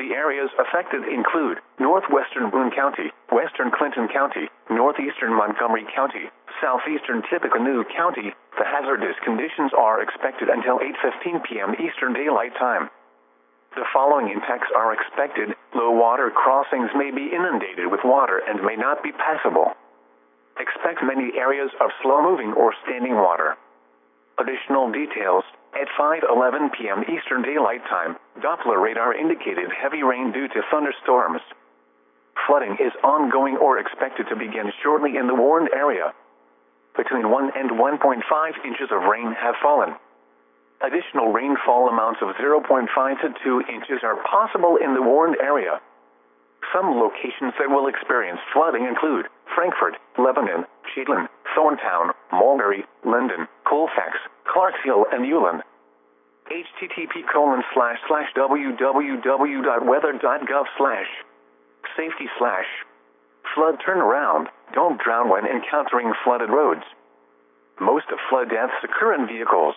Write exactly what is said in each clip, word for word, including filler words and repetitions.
The areas affected include northwestern Boone County, western Clinton County, northeastern Montgomery County, southeastern Tippecanoe County. The hazardous conditions are expected until eight fifteen p m Eastern Daylight Time. The following impacts are expected. Low water crossings may be inundated with water and may not be passable. Expect many areas of slow-moving or standing water. Additional details. At five eleven p m Eastern Daylight Time, Doppler radar indicated heavy rain due to thunderstorms. Flooding is ongoing or expected to begin shortly in the warned area. Between one and one point five inches of rain have fallen. Additional rainfall amounts of zero point five to two inches are possible in the warned area. Some locations that will experience flooding include Frankfort, Lebanon, Shetland, Thorntown, Mulberry, Linden, Colfax, Clarksville, and Ulen. H T T P colon slash slash www.weather.gov slash safety slash flood turnaround. Don't drown when encountering flooded roads. Most of flood deaths occur in vehicles.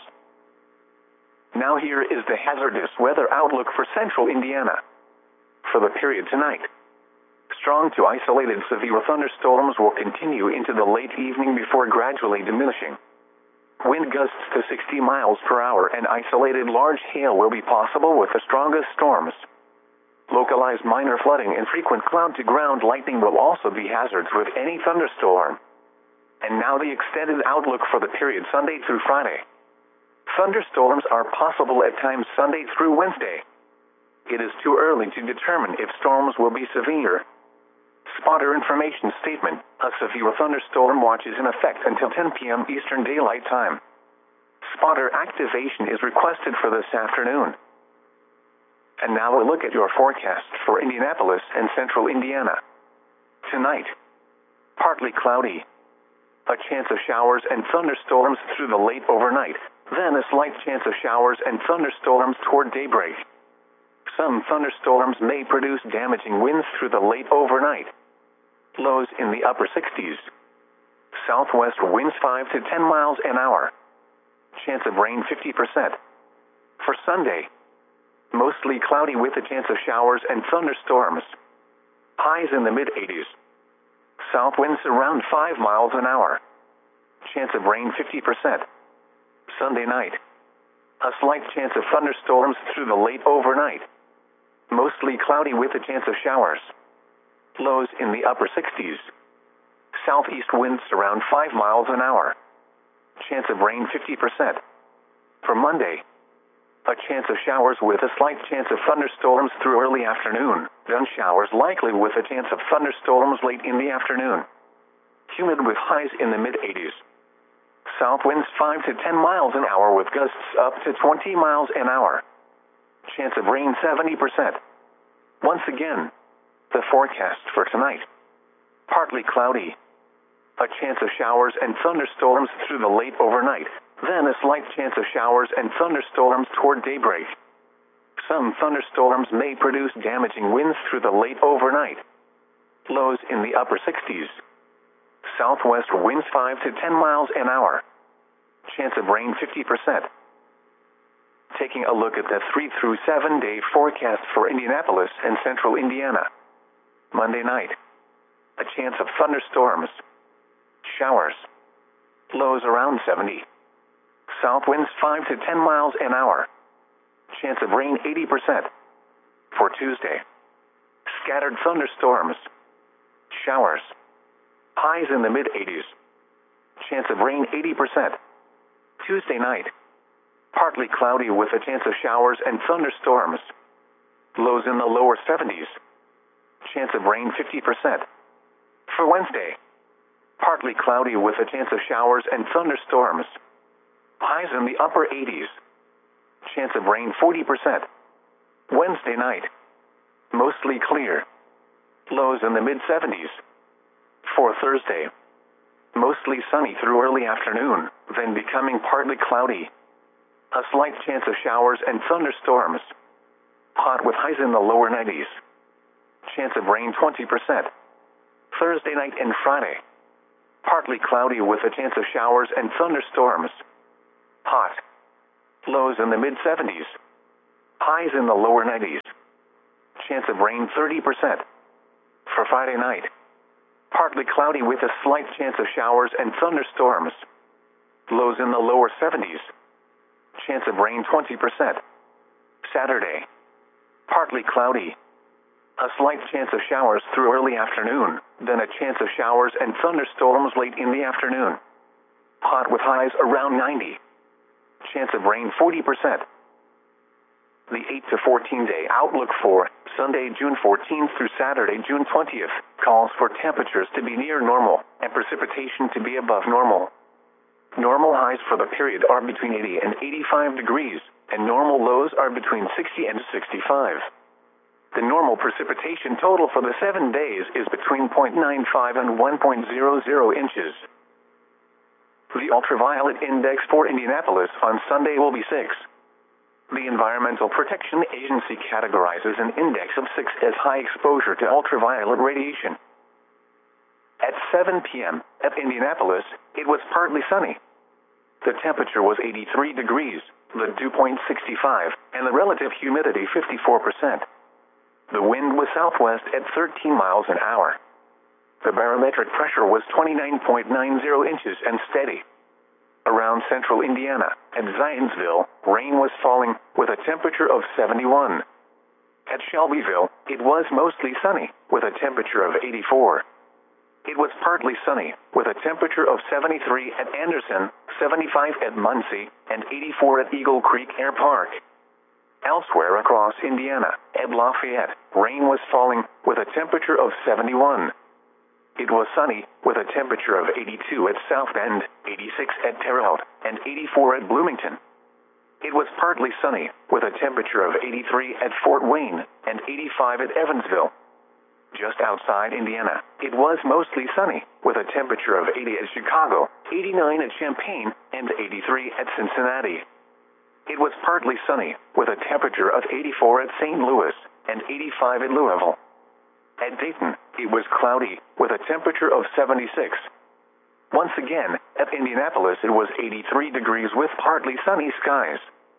Now here is the hazardous weather outlook for central Indiana. For the period tonight, strong to isolated severe thunderstorms will continue into the late evening before gradually diminishing. Wind gusts to sixty miles per hour and isolated large hail will be possible with the strongest storms. Localized minor flooding and frequent cloud-to-ground lightning will also be hazards with any thunderstorm. And now the extended outlook for the period Sunday through Friday. Thunderstorms are possible at times Sunday through Wednesday. It is too early to determine if storms will be severe. Spotter information statement: a severe thunderstorm watch is in effect until ten p m Eastern Daylight Time. Spotter activation is requested for this afternoon. And now a look at your forecast for Indianapolis and central Indiana. Tonight, partly cloudy. A chance of showers and thunderstorms through the late overnight, then a slight chance of showers and thunderstorms toward daybreak. Some thunderstorms may produce damaging winds through the late overnight. Lows in the upper sixties. Southwest winds five to ten miles an hour. Chance of rain fifty percent. For Sunday, mostly cloudy with a chance of showers and thunderstorms. Highs in the mid-eighties. South winds around five miles an hour. Chance of rain fifty percent. Sunday night, a slight chance of thunderstorms through the late overnight. Mostly cloudy with a chance of showers. Lows in the upper sixties. Southeast winds around five miles an hour. Chance of rain fifty percent. For Monday, a chance of showers with a slight chance of thunderstorms through early afternoon, then showers likely with a chance of thunderstorms late in the afternoon. Humid with highs in the mid-eighties. South winds five to ten miles an hour with gusts up to twenty miles an hour. Chance of rain seventy percent. Once again, the forecast for tonight. Partly cloudy. A chance of showers and thunderstorms through the late overnight, then a slight chance of showers and thunderstorms toward daybreak. Some thunderstorms may produce damaging winds through the late overnight. Lows in the upper sixties. Southwest winds five to ten miles an hour. Chance of rain fifty percent. Taking a look at the three through seven day forecast for Indianapolis and central Indiana. Monday night, a chance of thunderstorms. Showers. Lows around seventy. South winds five to ten miles an hour. Chance of rain eighty percent. For Tuesday, scattered thunderstorms. Showers. Highs in the mid-eighties. Chance of rain eighty percent. Tuesday night, partly cloudy with a chance of showers and thunderstorms. Lows in the lower seventies. Chance of rain fifty percent. For Wednesday, partly cloudy with a chance of showers and thunderstorms. Highs in the upper eighties. Chance of rain forty percent. Wednesday night, mostly clear. Lows in the mid-seventies. For Thursday, mostly sunny through early afternoon, then becoming partly cloudy. A slight chance of showers and thunderstorms. Hot with highs in the lower nineties. Chance of rain twenty percent. Thursday night and Friday, partly cloudy with a chance of showers and thunderstorms. Hot. Lows in the mid-seventies. Highs in the lower nineties. Chance of rain thirty percent. For Friday night, partly cloudy with a slight chance of showers and thunderstorms. Lows in the lower seventies. Chance of rain twenty percent. Saturday, partly cloudy. A slight chance of showers through early afternoon, then a chance of showers and thunderstorms late in the afternoon. Hot with highs around ninety. Chance of rain forty percent. The eight to fourteen day outlook for Sunday, June fourteenth through Saturday, June twentieth, calls for temperatures to be near normal and precipitation to be above normal. Normal highs for the period are between eighty and eighty-five degrees, and normal lows are between sixty and sixty-five. The normal precipitation total for the seven days is between zero point nine five and one point zero zero inches. The ultraviolet index for Indianapolis on Sunday will be six. The Environmental Protection Agency categorizes an index of six as high exposure to ultraviolet radiation. At seven p m at Indianapolis, it was partly sunny. The temperature was eighty-three degrees, the dew point sixty-five, and the relative humidity fifty-four percent. The wind was southwest at thirteen miles an hour. The barometric pressure was twenty-nine point nine zero inches and steady. Around central Indiana and Zionsville, rain was falling with a temperature of seventy-one. At Shelbyville, it was mostly sunny with a temperature of eighty-four. It was partly sunny with a temperature of seventy-three at Anderson, seventy-five at Muncie, and eighty-four at Eagle Creek Air Park. Elsewhere across Indiana, at Lafayette, rain was falling with a temperature of seventy-one. It was sunny with a temperature of eighty-two at South Bend, eighty-six at Terre Haute, and eighty-four at Bloomington. It was partly sunny with a temperature of eighty-three at Fort Wayne and eighty-five at Evansville. Just outside Indiana, it was mostly sunny with a temperature of eighty at Chicago, eighty-nine at Champaign, and eighty-three at Cincinnati. It was partly sunny with a temperature of eighty-four at Saint Louis and eighty-five at Louisville. At Dayton, it was cloudy with a temperature of seventy-six. Once again, at Indianapolis it was eighty-three degrees with partly sunny skies.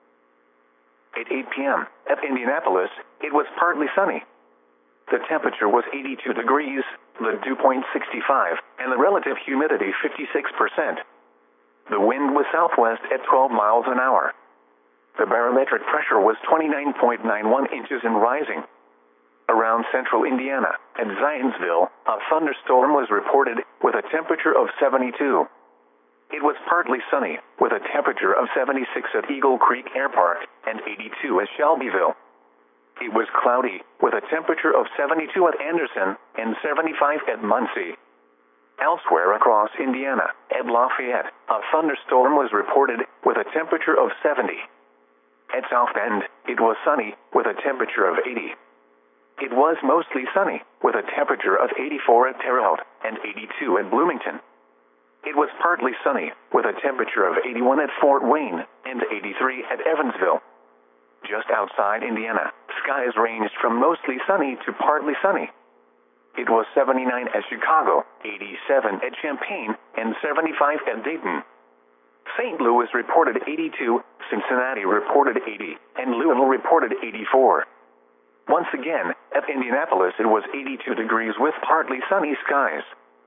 At eight p m at Indianapolis, it was partly sunny. The temperature was eighty-two degrees, the dew point sixty-five, and the relative humidity fifty-six percent. The wind was southwest at twelve miles an hour. The barometric pressure was twenty-nine point nine one inches and rising. Around central Indiana and Zionsville, a thunderstorm was reported with a temperature of seventy-two. It was partly sunny with a temperature of seventy-six at Eagle Creek Air Park and eighty-two at Shelbyville. It was cloudy with a temperature of seventy-two at Anderson and seventy-five at Muncie. Elsewhere across Indiana, at Lafayette, a thunderstorm was reported with a temperature of seventy. At South Bend, it was sunny with a temperature of eighty. It was mostly sunny with a temperature of eighty-four at Terre Haute and eighty-two at Bloomington. It was partly sunny with a temperature of eighty-one at Fort Wayne and eighty-three at Evansville. Just outside Indiana, skies ranged from mostly sunny to partly sunny. It was seventy-nine at Chicago, eighty-seven at Champaign, and seventy-five at Dayton. Saint Louis reported eighty-two, Cincinnati reported eighty, and Louisville reported eighty-four. Once again, at Indianapolis it was eighty-two degrees with partly sunny skies.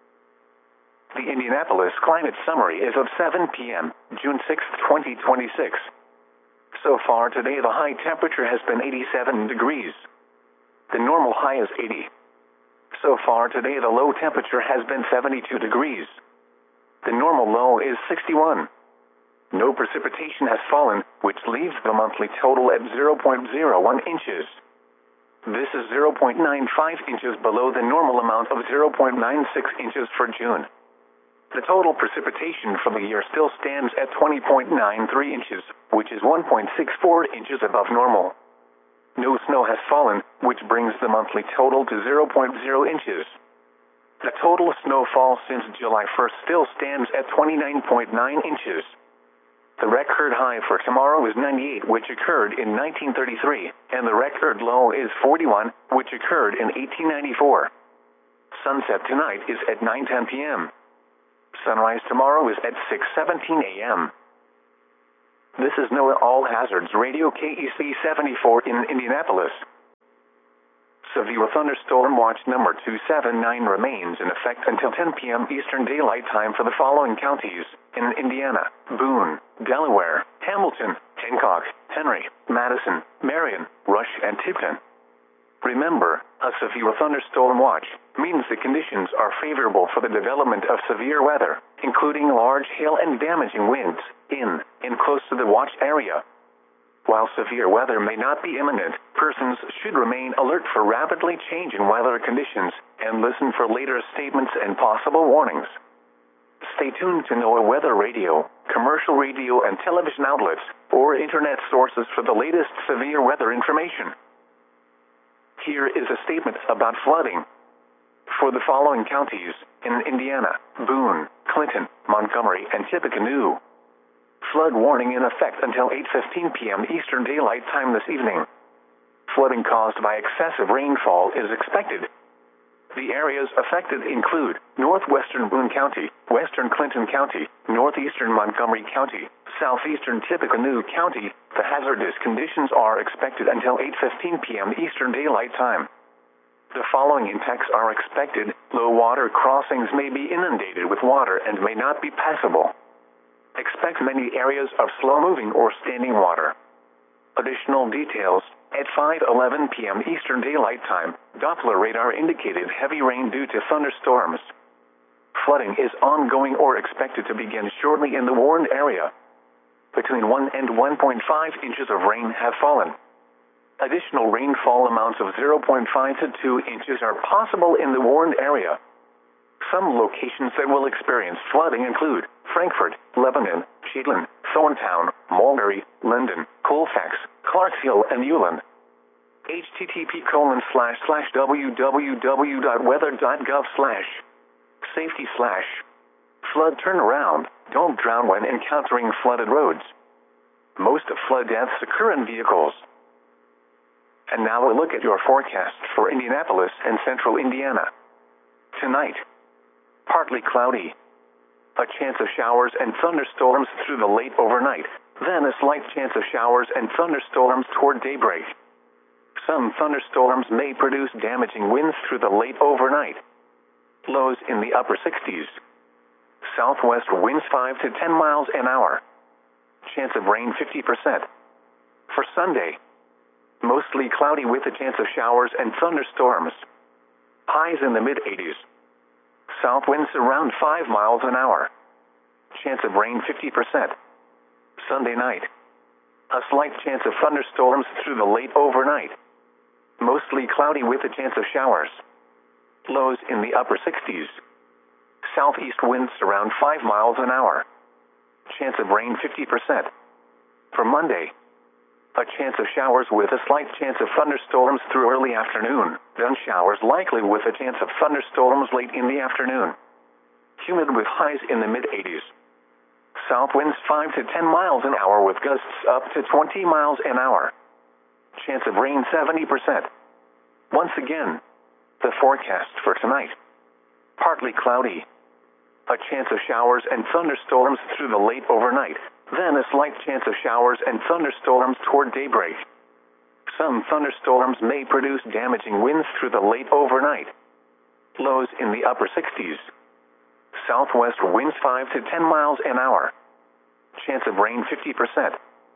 The Indianapolis Climate Summary is of seven p m, June sixth, twenty twenty-six. So far today the high temperature has been eighty-seven degrees. The normal high is eighty. So far today the low temperature has been seventy-two degrees. The normal low is sixty-one. No precipitation has fallen, which leaves the monthly total at zero point zero one inches. This is zero point nine five inches below the normal amount of zero point nine six inches for June. The total precipitation for the year still stands at twenty point nine three inches, which is one point six four inches above normal. No snow has fallen, which brings the monthly total to zero point zero inches. The total snowfall since July first still stands at twenty-nine point nine inches. The record high for tomorrow is ninety-eight, which occurred in nineteen thirty-three, and the record low is forty-one, which occurred in eighteen ninety-four. Sunset tonight is at nine ten p m Sunrise tomorrow is at six seventeen a m This is NOAA All Hazards Radio K E C seventy-four in Indianapolis. severe thunderstorm watch number two seven nine remains in effect until ten p m Eastern Daylight Time for the following counties in Indiana: Boone, Delaware, Hamilton, Hancock, Henry, Madison, Marion, Rush, and Tipton. Remember, a severe thunderstorm watch means the conditions are favorable for the development of severe weather, including large hail and damaging winds, in and close to the watch area. While severe weather may not be imminent, persons should remain alert for rapidly changing weather conditions and listen for later statements and possible warnings. Stay tuned to NOAA Weather Radio, commercial radio and television outlets, or internet sources for the latest severe weather information. Here is a statement about flooding. For the following counties in Indiana: Boone, Clinton, Montgomery, and Tippecanoe. Flood warning in effect until eight fifteen p m Eastern Daylight Time this evening. Flooding caused by excessive rainfall is expected. The areas affected include northwestern Boone County, western Clinton County, northeastern Montgomery County, southeastern Tippecanoe County. The hazardous conditions are expected until eight fifteen p m Eastern Daylight Time. The following impacts are expected. Low water crossings may be inundated with water and may not be passable. Expect many areas of slow-moving or standing water. Additional details: at five eleven p m Eastern Daylight Time, Doppler radar indicated heavy rain due to thunderstorms. Flooding is ongoing or expected to begin shortly in the warned area. Between one and one point five inches of rain have fallen. Additional rainfall amounts of zero point five to two inches are possible in the warned area. Some locations that will experience flooding include Frankfort, Lebanon, Chitlin, Thorntown, Mulberry, Linden, Colfax, Clarksville, and Ulen. http colon slash slash www.weather.gov slash safety slash flood turnaround. Don't drown when encountering flooded roads. Most flood deaths occur in vehicles. And now a look at your forecast for Indianapolis and central Indiana. Tonight, partly cloudy. A chance of showers and thunderstorms through the late overnight, then a slight chance of showers and thunderstorms toward daybreak. Some thunderstorms may produce damaging winds through the late overnight. Lows in the upper sixties. Southwest winds five to ten miles an hour. Chance of rain fifty percent. For Sunday, mostly cloudy with a chance of showers and thunderstorms. Highs in the mid eighties. South winds around five miles an hour. Chance of rain fifty percent. Sunday night, a slight chance of thunderstorms through the late overnight. Mostly cloudy with a chance of showers. Lows in the upper sixties. Southeast winds around five miles an hour. Chance of rain fifty percent. For Monday, a chance of showers with a slight chance of thunderstorms through early afternoon, then showers likely with a chance of thunderstorms late in the afternoon. Humid with highs in the mid eighties. South winds five to ten miles an hour with gusts up to twenty miles an hour. Chance of rain seventy percent. Once again, the forecast for tonight. Partly cloudy. A chance of showers and thunderstorms through the late overnight, then a slight chance of showers and thunderstorms toward daybreak. Some thunderstorms may produce damaging winds through the late overnight. Lows in the upper sixties. Southwest winds five to ten miles an hour. Chance of rain fifty percent.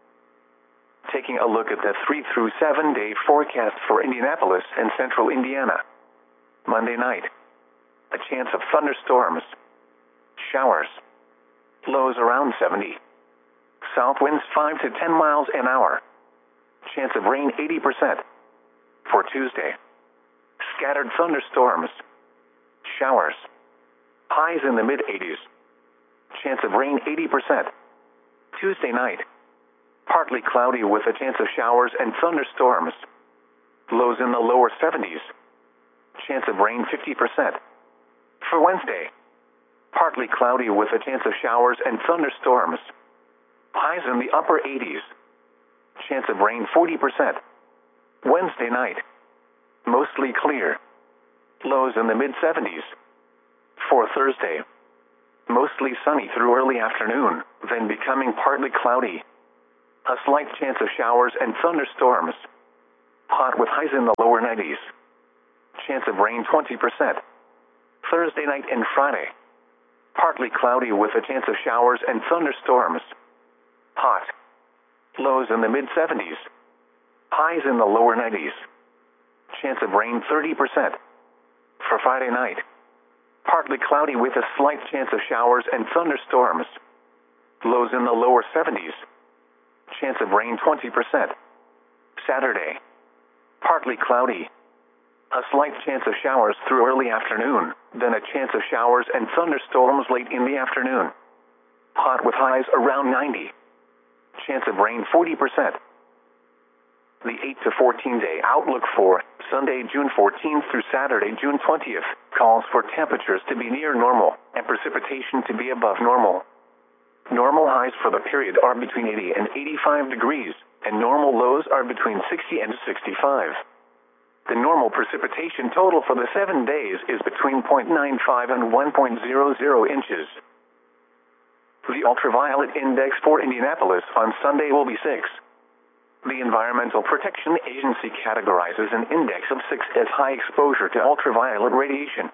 Taking a look at the three through seven day forecast for Indianapolis and central Indiana. Monday night, a chance of thunderstorms. Showers. Lows around seventy. South winds five to ten miles an hour. Chance of rain eighty percent. For Tuesday, scattered thunderstorms. Showers. Highs in the mid eighties. Chance of rain eighty percent. Tuesday night, partly cloudy with a chance of showers and thunderstorms. Lows in the lower seventies. Chance of rain fifty percent. For Wednesday, partly cloudy with a chance of showers and thunderstorms. Highs in the upper eighties. Chance of rain forty percent. Wednesday night, mostly clear. Lows in the mid seventies. For Thursday, mostly sunny through early afternoon, then becoming partly cloudy. A slight chance of showers and thunderstorms. Hot with highs in the lower nineties. Chance of rain twenty percent. Thursday night and Friday. Partly cloudy with a chance of showers and thunderstorms. Hot. Lows in the mid seventies. Highs in the lower nineties. Chance of rain thirty percent. For Friday night. Partly cloudy with a slight chance of showers and thunderstorms. Lows in the lower seventies. Chance of rain twenty percent. Saturday. Partly cloudy. A slight chance of showers through early afternoon, then a chance of showers and thunderstorms late in the afternoon. Hot with highs around ninety. Chance of rain forty percent. The eight to fourteen day outlook for Sunday, June fourteenth through Saturday, June twentieth, calls for temperatures to be near normal and precipitation to be above normal. Normal highs for the period are between eighty and eighty-five degrees, and normal lows are between sixty and sixty-five. The normal precipitation total for the seven days is between zero point nine five and one point zero zero inches. The ultraviolet index for Indianapolis on Sunday will be six. The Environmental Protection Agency categorizes an index of six as high exposure to ultraviolet radiation.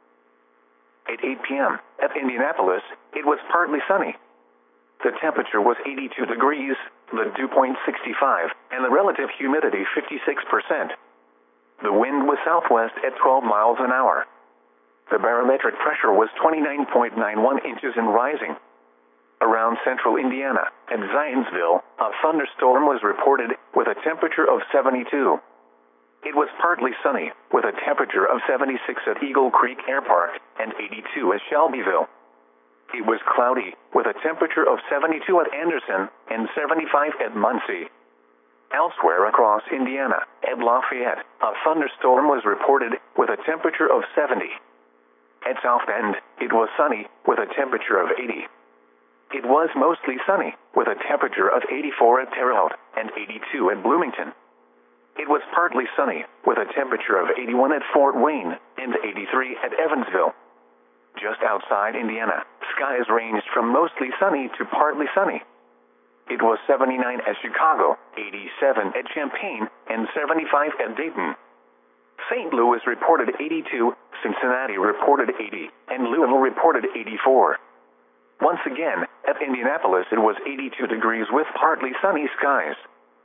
At eight p m at Indianapolis, it was partly sunny. The temperature was eighty-two degrees, the dew point sixty-five, and the relative humidity fifty-six percent. The wind was southwest at twelve miles an hour. The barometric pressure was twenty-nine point nine one inches and rising. Around central Indiana, at Zionsville, a thunderstorm was reported with a temperature of seventy-two. It was partly sunny, with a temperature of seventy-six at Eagle Creek Air Park and eighty-two at Shelbyville. It was cloudy, with a temperature of seventy-two at Anderson and seventy-five at Muncie. Elsewhere across Indiana, at Lafayette, a thunderstorm was reported with a temperature of seventy. At South Bend, it was sunny, with a temperature of eighty. It was mostly sunny, with a temperature of eighty-four at Terre Haute and eighty-two at Bloomington. It was partly sunny, with a temperature of eighty-one at Fort Wayne and eighty-three at Evansville. Just outside Indiana, skies ranged from mostly sunny to partly sunny. It was seventy-nine at Chicago, eighty-seven at Champaign, and seventy-five at Dayton. Saint Louis reported eighty-two, Cincinnati reported eighty, and Louisville reported eighty-four. Once again, at Indianapolis it was eighty-two degrees with partly sunny skies.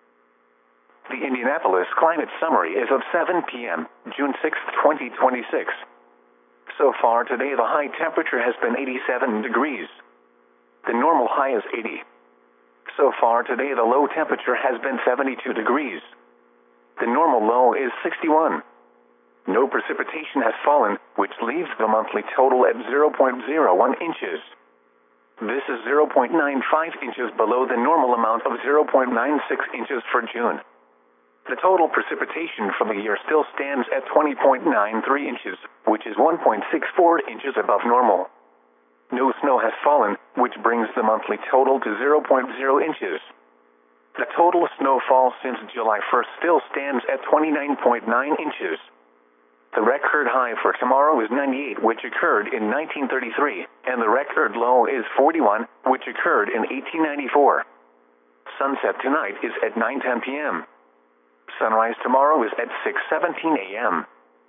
The Indianapolis Climate Summary is of seven p m, June sixth, twenty twenty-six. So far today the high temperature has been eighty-seven degrees. The normal high is eighty. So far today the low temperature has been seventy-two degrees. The normal low is sixty-one. No precipitation has fallen, which leaves the monthly total at zero point zero one inches. This is zero point nine five inches below the normal amount of zero point nine six inches for June. The total precipitation for the year still stands at twenty point nine three inches, which is one point six four inches above normal. No snow has fallen, which brings the monthly total to zero point zero inches. The total snowfall since July first still stands at twenty-nine point nine inches. The record high for tomorrow is ninety-eight, which occurred in nineteen thirty-three, and the record low is forty-one, which occurred in eighteen ninety-four. Sunset tonight is at nine ten p m Sunrise tomorrow is at six seventeen a m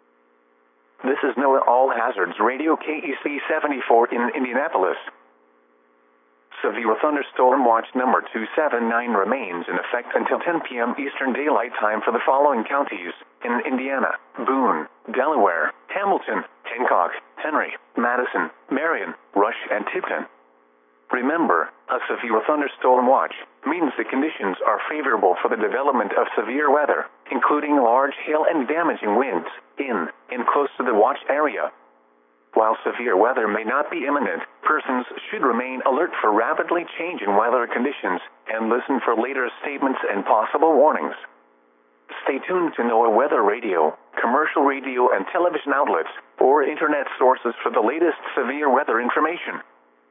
This is NOAA All Hazards Radio K E C seventy-four in Indianapolis. Severe thunderstorm watch number two seven nine remains in effect until ten p m Eastern Daylight Time for the following counties in Indiana: Boone, Delaware, Hamilton, Hancock, Henry, Madison, Marion, Rush, and Tipton. Remember, a severe thunderstorm watch means the conditions are favorable for the development of severe weather, including large hail and damaging winds, in and close to the watch area. While severe weather may not be imminent, persons should remain alert for rapidly changing weather conditions and listen for later statements and possible warnings. Stay tuned to NOAA Weather Radio, commercial radio and television outlets, or internet sources for the latest severe weather information.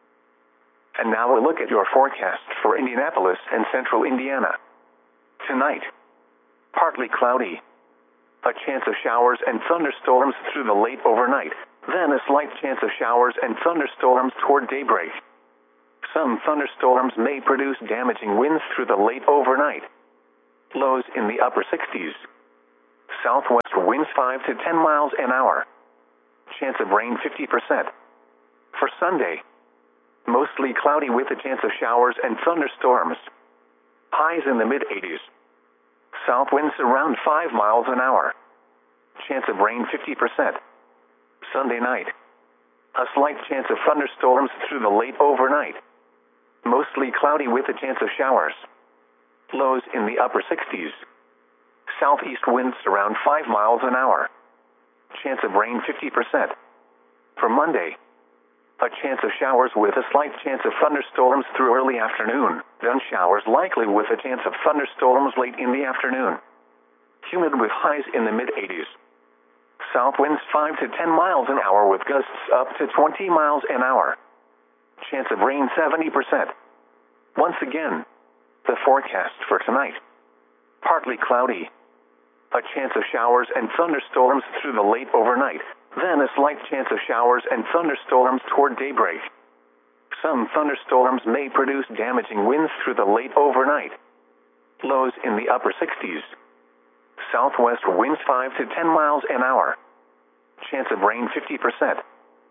And now a look at your forecast for Indianapolis and central Indiana. Tonight, partly cloudy. A chance of showers and thunderstorms through the late overnight, then a slight chance of showers and thunderstorms toward daybreak. Some thunderstorms may produce damaging winds through the late overnight. Lows in the upper sixties. Southwest winds five to ten miles an hour. Chance of rain fifty percent. For Sunday, mostly cloudy with a chance of showers and thunderstorms. Highs in the mid eighties. South winds around five miles an hour. Chance of rain fifty percent. Sunday night, a slight chance of thunderstorms through the late overnight. Mostly cloudy with a chance of showers. Lows in the upper sixties. Southeast winds around five miles an hour. Chance of rain fifty percent. For Monday, a chance of showers with a slight chance of thunderstorms through early afternoon, then showers likely with a chance of thunderstorms late in the afternoon. Humid with highs in the mid eighties. South winds five to ten miles an hour with gusts up to twenty miles an hour. Chance of rain seventy percent. Once again, the forecast for tonight. Partly cloudy. A chance of showers and thunderstorms through the late overnight, then a slight chance of showers and thunderstorms toward daybreak. Some thunderstorms may produce damaging winds through the late overnight. Lows in the upper sixties. Southwest winds five to ten miles an hour. Chance of rain fifty percent.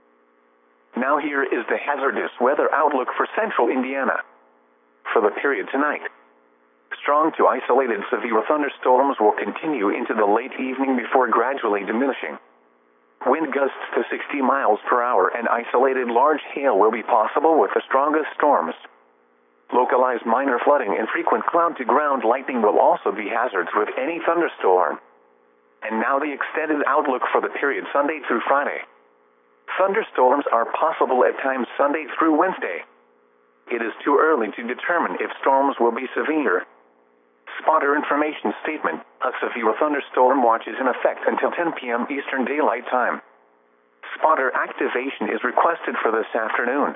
Now here is the hazardous weather outlook for central Indiana. For the period tonight, strong to isolated severe thunderstorms will continue into the late evening before gradually diminishing. Wind gusts to sixty miles per hour and isolated large hail will be possible with the strongest storms. Localized minor flooding and frequent cloud-to-ground lightning will also be hazards with any thunderstorm. And now the extended outlook for the period Sunday through Friday. Thunderstorms are possible at times Sunday through Wednesday. It is too early to determine if storms will be severe. Spotter information statement: a severe thunderstorm watch is in effect until ten p m Eastern Daylight Time. Spotter activation is requested for this afternoon.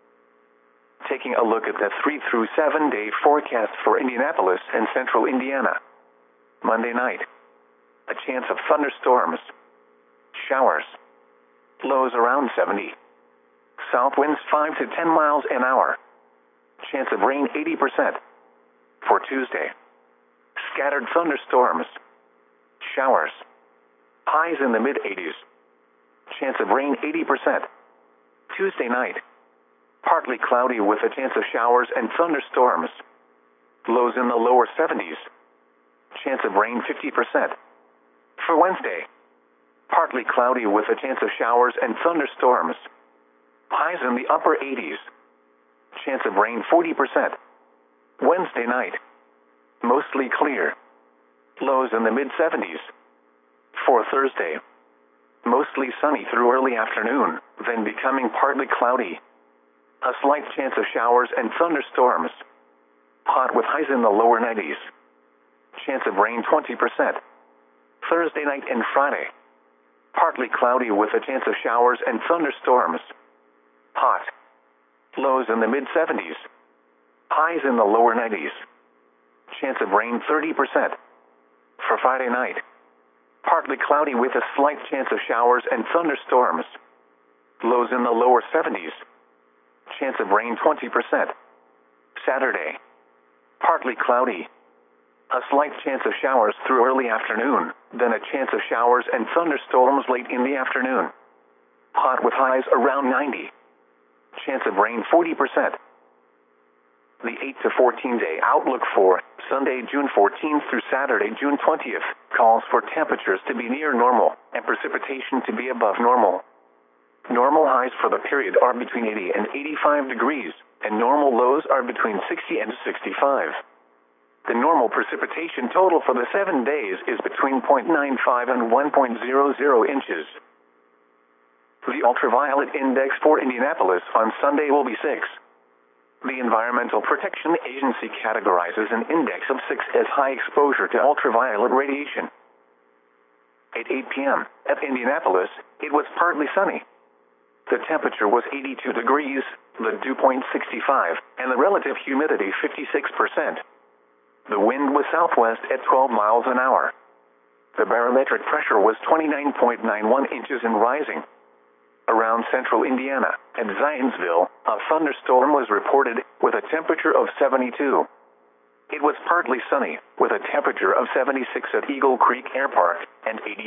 Taking a look at the three through seven day forecast for Indianapolis and central Indiana. Monday night, a chance of thunderstorms. Showers. Lows around seventy. South winds five to ten miles an hour. Chance of rain eighty percent. For Tuesday, scattered thunderstorms. Showers. Highs in the mid eighties. Chance of rain eighty percent. Tuesday night, partly cloudy with a chance of showers and thunderstorms. Lows in the lower seventies. Chance of rain fifty percent. For Wednesday, partly cloudy with a chance of showers and thunderstorms. Highs in the upper eighties. Chance of rain forty percent. Wednesday night, mostly clear. Lows in the mid seventies. For Thursday, mostly sunny through early afternoon, then becoming partly cloudy. A slight chance of showers and thunderstorms. Hot with highs in the lower nineties. Chance of rain twenty percent. Thursday night and Friday, partly cloudy with a chance of showers and thunderstorms. Hot. Lows in the mid seventies. Highs in the lower nineties. Chance of rain thirty percent. For Friday night, partly cloudy with a slight chance of showers and thunderstorms. Lows in the lower seventies. Chance of rain twenty percent. Saturday, partly cloudy. A slight chance of showers through early afternoon, then a chance of showers and thunderstorms late in the afternoon. Hot with highs around ninety. Chance of rain forty percent. The eight to fourteen day outlook for Sunday, June fourteenth through Saturday, June twentieth, calls for temperatures to be near normal and precipitation to be above normal. Normal highs for the period are between eighty and eighty-five degrees, and normal lows are between sixty and sixty-five. The normal precipitation total for the seven days is between zero point nine five and one point zero zero inches. The ultraviolet index for Indianapolis on Sunday will be six. The Environmental Protection Agency categorizes an index of six as high exposure to ultraviolet radiation. At eight p m at Indianapolis, it was partly sunny. The temperature was eighty-two degrees, the dew point sixty-five, and the relative humidity fifty-six percent. The wind was southwest at twelve miles an hour. The barometric pressure was twenty-nine point nine one inches and rising. Around central Indiana and Zionsville, a thunderstorm was reported with a temperature of seventy-two. It was partly sunny, with a temperature of seventy-six at Eagle Creek Air Park and eighty